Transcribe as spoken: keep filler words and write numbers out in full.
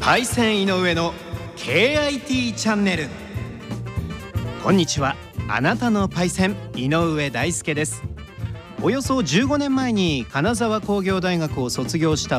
パイセン井上の ケーアイティー チャンネル。こんにちは、あなたのパイセン井上大輔です。およそじゅうごねんまえに金沢工業大学を卒業した